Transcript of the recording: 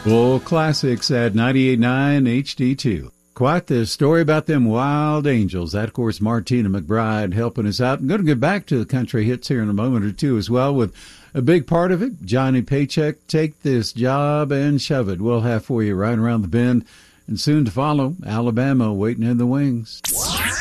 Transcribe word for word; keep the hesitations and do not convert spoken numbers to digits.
Full classics at ninety-eight point nine H D two. Quite the story about them wild angels. That, of course, Martina McBride helping us out. I'm going to get back to the country hits here in a moment or two as well with a big part of it. Johnny Paycheck, Take This Job and Shove It. We'll have for you right around the bend. And soon to follow, Alabama waiting in the wings.